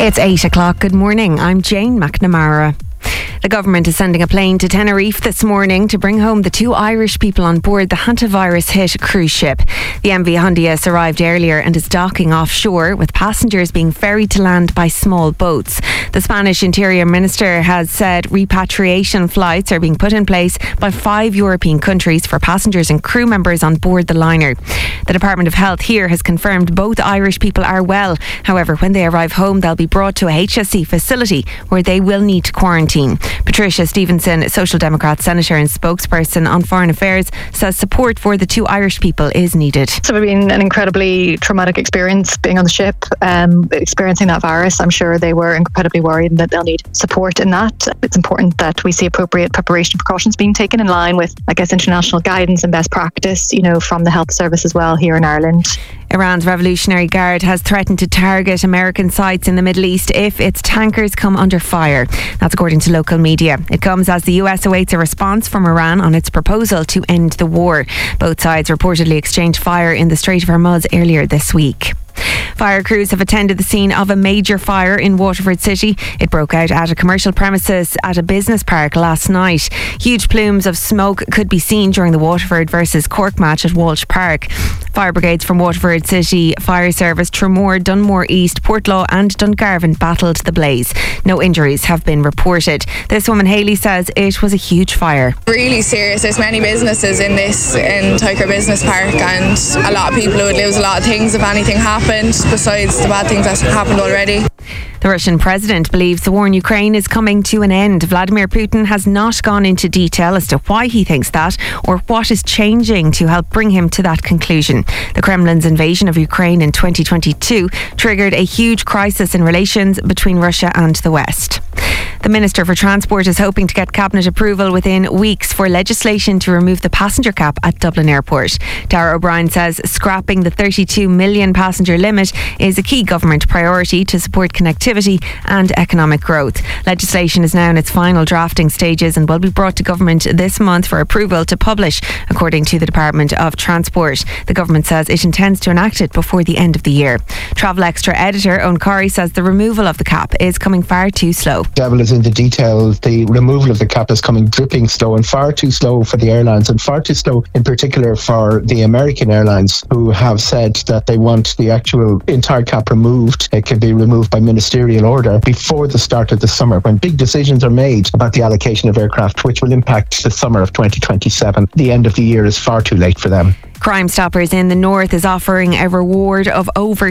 It's 8 o'clock. Good morning. I'm Jane McNamara. The government is sending a plane to Tenerife this morning to bring home the two Irish people on board the hantavirus-hit cruise ship. The MV Hondias arrived earlier and is docking offshore, with passengers being ferried to land by small boats. The Spanish Interior Minister has said repatriation flights are being put in place by 5 European countries for passengers and crew members on board the liner. The Department of Health here has confirmed both Irish people are well. However, when they arrive home, they'll be brought to a HSE facility where they will need to quarantine. Patricia Stevenson, Social Democrat Senator and spokesperson on Foreign Affairs, says support for the two Irish people is needed. It's been an incredibly traumatic experience being on the ship, experiencing that virus. I'm sure they were incredibly worried that they'll need support in that. It's important that we see appropriate preparation precautions being taken in line with, international guidance and best practice, from the health service as well here in Ireland. Iran's Revolutionary Guard has threatened to target American sites in the Middle East if its tankers come under fire. That's according to local media. It comes as the US awaits a response from Iran on its proposal to end the war. Both sides reportedly exchanged fire in the Strait of Hormuz earlier this week. Fire crews have attended the scene of a major fire in Waterford City. It broke out at a commercial premises at a business park last night. Huge plumes of smoke could be seen during the Waterford versus Cork match at Walsh Park. Fire brigades from Waterford City Fire Service, Tramore, Dunmore East, Portlaw and Dungarvan battled the blaze. No injuries have been reported. This woman, Hayley, says it was a huge fire. Really serious. There's many businesses in Tyker Business Park, and a lot of people would lose a lot of things if anything happened, besides the bad things that happened already. The Russian president believes the war in Ukraine is coming to an end. Vladimir Putin has not gone into detail as to why he thinks that or what is changing to help bring him to that conclusion. The Kremlin's invasion of Ukraine in 2022 triggered a huge crisis in relations between Russia and the West. The Minister for Transport is hoping to get Cabinet approval within weeks for legislation to remove the passenger cap at Dublin Airport. Darragh O'Brien says scrapping the 32 million passenger limit is a key government priority to support connectivity and economic growth. Legislation is now in its final drafting stages and will be brought to government this month for approval to publish, according to the Department of Transport. The government says it intends to enact it before the end of the year. Travel Extra editor Owen Corey says the removal of the cap is coming far too slow. Devil is in the detail. The removal of the cap is coming dripping slow, and far too slow for the airlines, and far too slow in particular for the American airlines, who have said that they want the actual entire cap removed. It can be removed by ministerial order before the start of the summer, when big decisions are made about the allocation of aircraft, which will impact the summer of 2027. The end of the year is far too late for them. Crime Stoppers in the North is offering a reward of over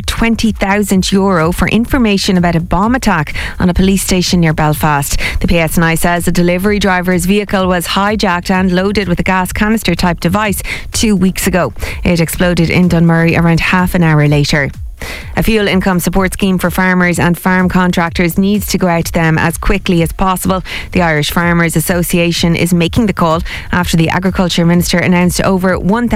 €20,000 for information about a bomb attack on a police station near Belfast. The PSNI says a delivery driver's vehicle was hijacked and loaded with a gas canister type device 2 weeks ago. It exploded in Dunmurry around half an hour later. A fuel income support scheme for farmers and farm contractors needs to go out to them as quickly as possible. The Irish Farmers Association is making the call after the Agriculture Minister announced over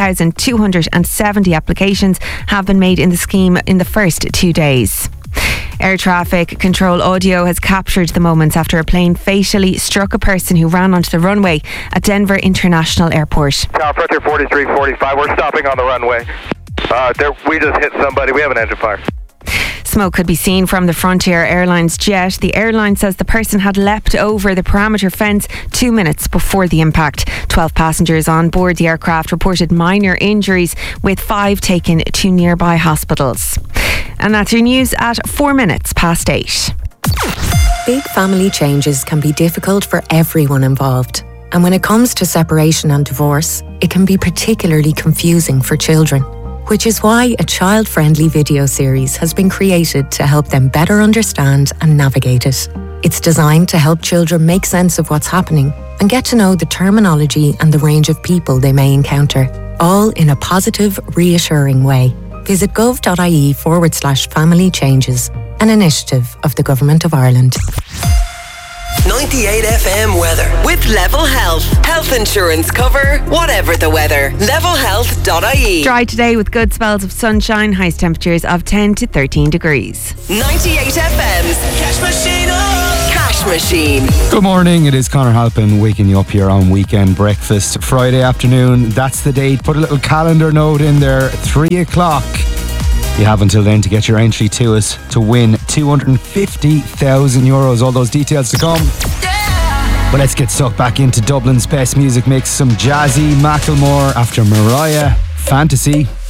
1,270 applications have been made in the scheme in the first 2 days. Air traffic control audio has captured the moments after a plane fatally struck a person who ran onto the runway at Denver International Airport. Tower Frontier 4345, we're stopping on the runway. We just hit somebody. We have an engine fire. Smoke could be seen from the Frontier Airlines jet. The airline says the person had leapt over the perimeter fence 2 minutes before the impact. 12 passengers on board the aircraft reported minor injuries, with 5 taken to nearby hospitals. And that's your news at 8:04. Big family changes can be difficult for everyone involved. And when it comes to separation and divorce, it can be particularly confusing for children. Which is why a child-friendly video series has been created to help them better understand and navigate it. It's designed to help children make sense of what's happening and get to know the terminology and the range of people they may encounter, all in a positive, reassuring way. Visit gov.ie/family changes, an initiative of the Government of Ireland. 98 FM weather with Level Health. Health insurance cover, whatever the weather. Levelhealth.ie. Dry today with good spells of sunshine, highest temperatures of 10 to 13 degrees. 98 FM's Cash Machine. Cash Machine. Good morning, it is Conor Halpin waking you up here on Weekend Breakfast. Friday afternoon, that's the date. Put a little calendar note in there, 3 o'clock. You have until then to get your entry to us to win 250,000 euros. All those details to come. But let's get stuck back into Dublin's best music mix. Some jazzy Macklemore after Mariah, Fantasy.